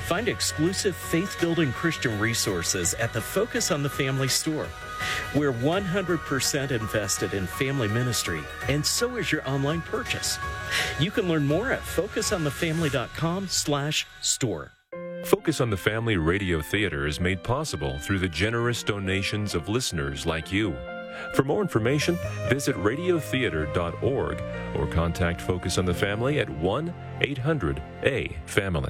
Find exclusive faith-building Christian resources at the Focus on the Family store. We're 100% invested in family ministry, and so is your online purchase. You can learn more at focusonthefamily.com/store. Focus on the Family Radio Theater is made possible through the generous donations of listeners like you. For more information, visit radiotheater.org or contact Focus on the Family at 1-800-A-FAMILY.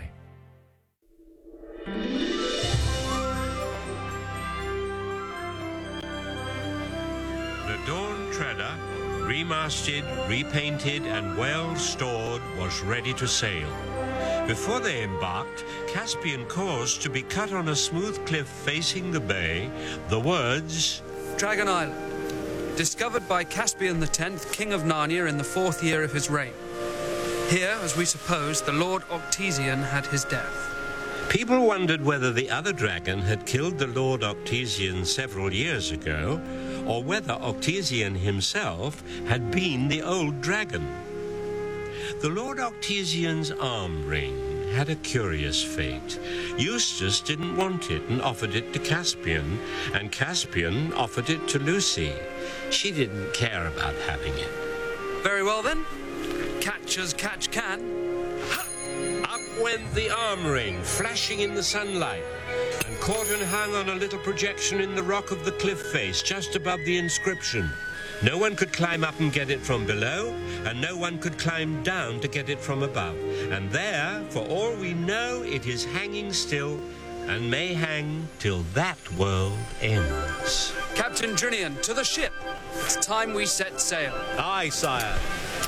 The Dawn Treader, remastered, repainted, and well stored, was ready to sail. Before they embarked, Caspian caused to be cut on a smooth cliff facing the bay the words, Dragon Island, discovered by Caspian X, King of Narnia, in the 4th year of his reign. Here, as we suppose, the Lord Octesian had his death. People wondered whether the other dragon had killed the Lord Octesian several years ago, or whether Octesian himself had been the old dragon. The Lord Octesian's arm ring had a curious fate. Eustace didn't want it and offered it to Caspian, and Caspian offered it to Lucy. She didn't care about having it. Very well then, catch as catch can. Up went the arm ring, flashing in the sunlight, and caught and hung on a little projection in the rock of the cliff face just above the inscription. No one could climb up and get it from below, and no one could climb down to get it from above. And there, for all we know, it is hanging still, and may hang till that world ends. Captain Drinian, to the ship. It's time we set sail. Aye, sire.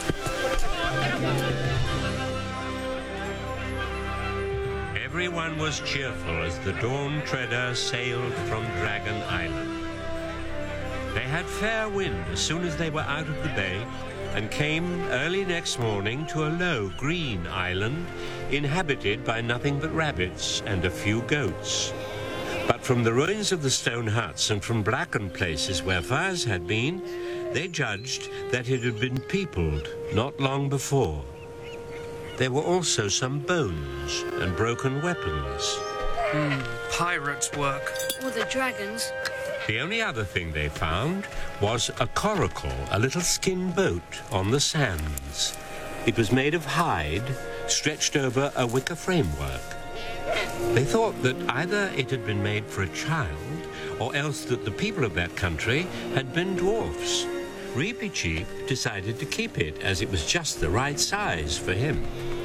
Everyone was cheerful as the Dawn Treader sailed from Dragon Island. They had fair wind as soon as they were out of the bay, and came early next morning to a low green island inhabited by nothing but rabbits and a few goats. But from the ruins of the stone huts and from blackened places where fires had been, they judged that it had been peopled not long before. There were also some bones and broken weapons. Pirates' work. Or the dragons. The only other thing they found was a coracle, a little skin boat on the sands. It was made of hide, stretched over a wicker framework. They thought that either it had been made for a child, or else that the people of that country had been dwarfs. Reepicheep decided to keep it, as it was just the right size for him.